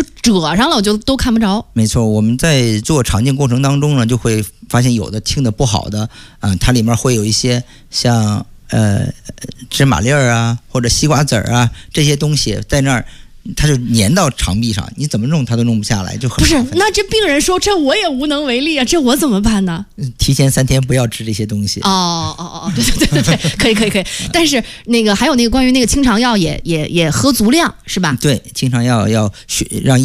就褶上了，我就都看不着。 没错，我们在做肠镜过程当中呢，就会发现有的清的不好的，它里面会有一些像芝麻粒儿啊，或者西瓜籽儿啊这些东西在那儿。它就粘到肠壁上，你怎么弄它都弄不下来，就很不是。那这病人说，这我也无能为力啊，这我怎么办呢？ 提前3天不要吃这些东西。对，可以。但是那个还有那个关于那个清肠药也喝足量是吧？ 对，清肠药要让